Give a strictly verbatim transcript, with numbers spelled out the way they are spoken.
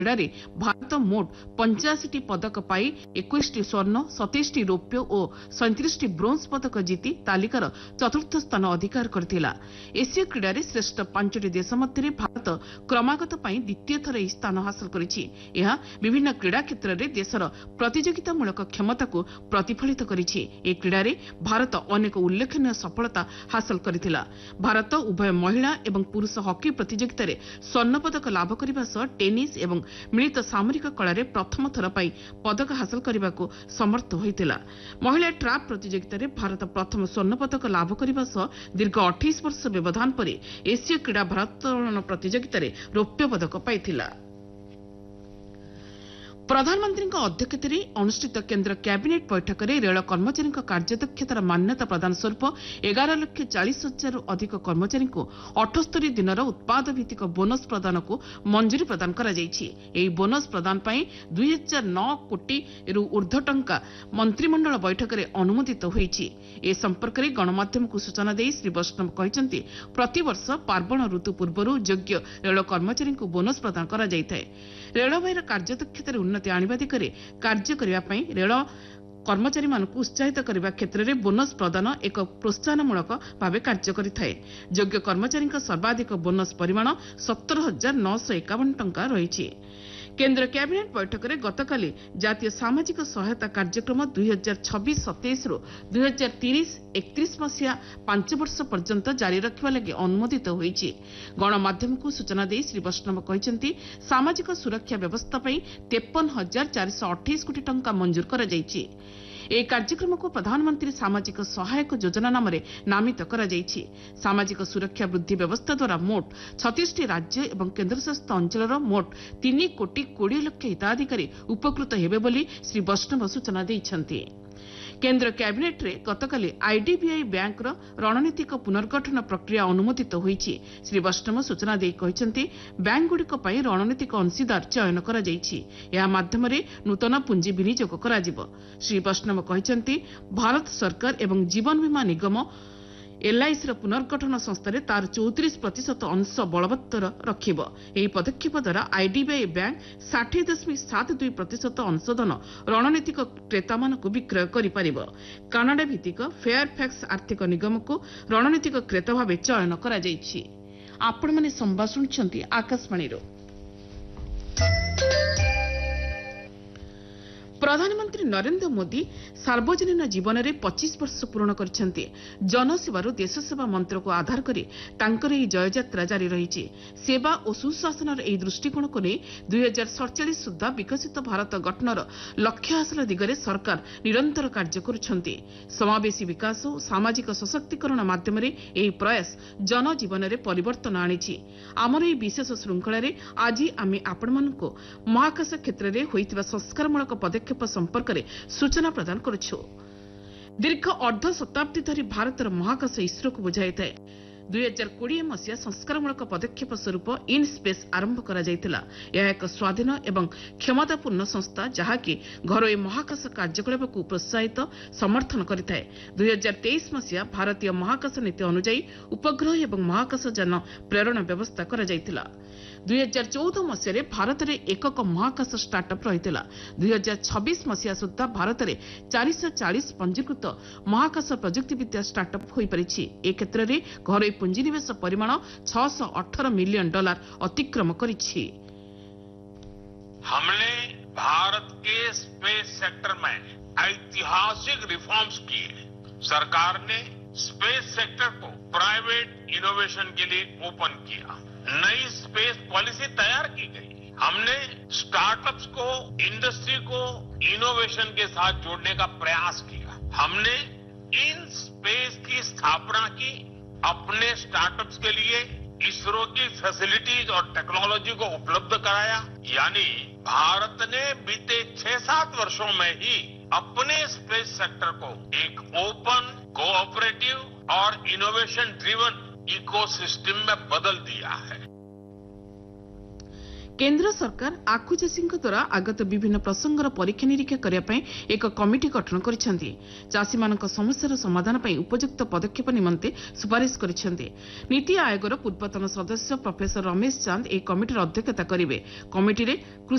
क्रीडारे भारत मोट पंचाशी पदक पाई इक्कीस स्वर्ण सतैश रौप्य और सैंतीस ब्रोंज पदक जीति तालिकार चतुर्थ स्थान अधिकार करथिला। एशिया क्रीडारे श्रेष्ठ पांचटी देश मध्य भारत क्रमागत पाई द्वितीय थर यह स्थान हासिल करिछि। यह विभिन्न क्रीडा क्षेत्र में देशर प्रतियोगितामूलक क्षमता को प्रतिफलित करिछि। ए क्रीडारे भारत अनेक उल्लेखनीय सफलता हासिल करथिला। भारत उभय महिला एवं पुरुष हॉकी प्रतियोगिता रे स्वर्ण पदक लाभ करने सह टेनिस एवं मिलित सामरिक कला रे प्रथम थर पाई पदक हासिल करने को समर्थ होइतिला। महिला ट्रैप प्रतियोगिता रे भारत प्रथम स्वर्ण पदक लाभ करने सह दीर्घ अट्ठाईस वर्ष व्यवधान पर एशिया क्रीडा भारोत्तोलन प्रतियोगिता रे रौप्य पदक पाइथिला। प्रधानमंत्री अध्यक्षतार अनुष्ठित केन्द्र कैबिनेट बैठक में रेल कर्मचारी कार्यदक्षतार मान्यता प्रदान स्वरूप एगार लक्ष चालीस हजार अधिक कर्मचारी को अठस्तरी दिन उत्पाद भित्तिक बोनस प्रदान को मंजूरी प्रदान करा जायछि। एही बोनस प्रदान पाई दुई हजार नौ कोटी रु ऊर्ध्व टंका मंत्रिमंडल बैठक में अनुमोदित होईछि। ए संपर्क में गणमाध्यम को सूचना देई श्री वैष्णव कहते प्रतिवर्ष पार्वण ऋतु पूर्व योग्य रेल कर्मचारी को बोनस प्रदान करा जायଥାଏ। रेलवाईर कार्यदक्षतार उन्नति आनिबा दिगरे कार्य करिबा पई रेल कर्मचारी मानक उत्साहित करने क्षेत्र में बोनस प्रदान एक प्रोत्साहनमूलक भाव कार्य करिଥାଏ। योग्य कर्मचारी सर्वाधिक बोनस परिमाण सत्तर हजार नौश एकावन टंका रही। केन्द्र कैबिनेट बैठक में गतकाली जातीय सामाजिक सहायता कार्यक्रम दुई हजार छब्बीस सतैश रु दुई हजार तीस एकतीस मसीहा पांच वर्ष पर्यंत जारी रखा लगी अनुमोदित होईछि। गणमाध्यम को सूचना दे श्री वैष्णव कहते सामाजिक सुरक्षा व्यवस्था तेपन हजार चार सौ अठाईस कोटी टंका मंजूर करा जायछि। ए कार्यक्रम को प्रधानमंत्री सामाजिक सहायक योजना नाम नामित करा जायछि। सामाजिक सुरक्षा वृद्धि व्यवस्था द्वारा मोट छत्तीस राज्य एवं केन्द्रशासित अंचल मोट तीन कोटी बीस लक्ष हिताधिकारी उपकृत हेबे बोली श्री वैष्णव सूचना दैछन्ति। केन्द्र कैबिनेट रे गतकाली आईडीबीआई बैंक रणनीतिक पुनर्गठन प्रक्रिया अनुमोदित होईछि। श्री वैष्णव सूचना दे कहते बैंक गुड़िक पई रणनीतिक अंशीदार चयन करा जायछि। या माध्यम रे नूतन पुंजी विनियोग करा जिवो। श्री वैष्णव कहते भारत सरकार एवं जीवन बीमा निगम एलआईसी पुनर्गठन संस्थार तार चौतीस प्रतिशत अंश बलवत्तर रखिब। एही पदक्षेप द्वारा आईडीबीआई बैंक साठ दशमिक सात दुई प्रतिशत अंशधन रणनीतिक क्रेता मानक विक्रय करिपारिब। कानाडा भित्तिक फेयरफैक्स आर्थिक निगम को रणनीतिक क्रेता भाव चयन करा जायछि। आपण माने संवाद सुनछंती आकाशवाणी रो। प्रधानमंत्री नरेंद्र मोदी सार्वजनीन जीवन में पच्चीस वर्ष पूर्ण करछन्ते। जनसेवा देश सेवा मंत्र को आधार करी तांकर एही जययात्रा जारी रही। सेवा और सुशासन एही दृष्टिकोण को नहीं दुई हजार सड़चाश सुधा विकसित भारत गठनर लक्ष्य हासिल दिगरे सरकार निरंतर कार्य करुछन्ते। समावेशी विकास और सामाजिक सशक्तिकरण माध्यम एही प्रयास जनजीवन में परिवर्तन आनिछि। आमर एही विशेष श्रृंखला आज आम आपण मानक महाकाश क्षेत्र में होइतिबा संस्कारमूलक पदक्षेप संपर्क में सूचना प्रदान करुछु। दीर्घ अर्ध शताब्दी धरी भारतर महाकाश इसरो को बुझाई थाए। दुई हजार कोड़े मसीहा संस्कारमूलक पदक्षेप स्वरूप इन स्पेस आरंभ करा जायतिला। यह एक स्वाधीन एवं क्षमतापूर्ण संस्था जहाँकि घरोई महाकाश कार्यकलाप को प्रोत्साहित समर्थन करिଥାଏ। दुई हजार तेईस मसीहा भारतीय महाकाश नीति अनुଯାयी उपग्रह एवं महाकाश यान प्रेरण व्यवस्था करा जायतिला। दुई हजार चौदह मसीह भारत में एकक महाकाश स्टार्टअप रही। दुई हजार छब्बीस मसीहा सुधा भारत में चार सौ चालीस पंजीकृत महाकाश प्रजुक्तिविद्या स्टार्टअप हो पारिछि। ए क्षेत्र में घरोई पुंजीनिवेश परिमाण छह सौ अठारह मिलियन डॉलर अतिक्रम करिछि। हमने भारत के स्पेस सेक्टर में ऐतिहासिक रिफॉर्म्स किए। सरकार ने स्पेस सेक्टर को प्राइवेट इनोवेशन के लिए ओपन किया। नई स्पेस पॉलिसी तैयार की गई। हमने स्टार्टअप्स को इंडस्ट्री को इनोवेशन के साथ जोड़ने का प्रयास किया। हमने इन स्पेस की स्थापना की। अपने स्टार्टअप्स के लिए इसरो की फैसिलिटीज और टेक्नोलॉजी को उपलब्ध कराया। यानी भारत ने बीते छह सात वर्षों में ही अपने स्पेस सेक्टर को एक ओपन, कोऑपरेटिव और इनोवेशन ड्रिवन इकोसिस्टम में बदल दिया है। केन्द्र सरकार आखु चाषी द्वारा आगत विभिन्न प्रसंगर परीक्षा निरीक्षा करने एक कमिटी गठन करिसेंति। चाषी मानक समस्यार समाधान पर उपयुक्त पदक्षेप निमंते सुपारिश करिसेंति। नीति आयोगर पूर्वतन सदस्य प्रोफेसर रमेश चांद एक कमिटीर अध्यक्षता करेंगे। कमिटी